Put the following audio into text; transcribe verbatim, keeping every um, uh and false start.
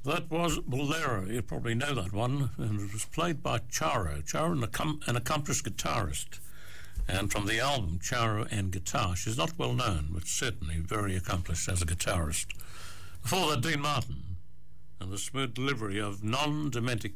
That was Bolero. You probably know that one. And it was played by Charo. Charo, an, accom- an accomplished guitarist. And from the album Charo and Guitar, she's not well known, but certainly very accomplished as a guitarist. Before that, Dean Martin and the smooth delivery of Non-Dementic